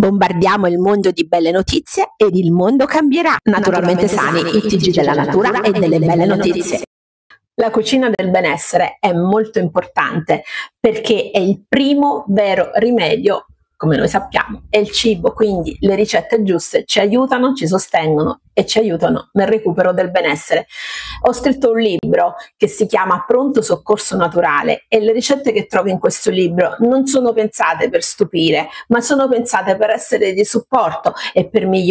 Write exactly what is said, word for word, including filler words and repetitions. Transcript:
Bombardiamo il mondo di belle notizie ed il mondo cambierà. Naturalmente sani, i T G della natura e delle belle notizie. La cucina del benessere è molto importante perché è il primo vero rimedio, come noi sappiamo, è il cibo, quindi le ricette giuste ci aiutano, ci sostengono e ci aiutano nel recupero del benessere. Ho scritto un libro che si chiama Pronto Soccorso Naturale e le ricette che trovi in questo libro non sono pensate per stupire, ma sono pensate per essere di supporto e per migliorare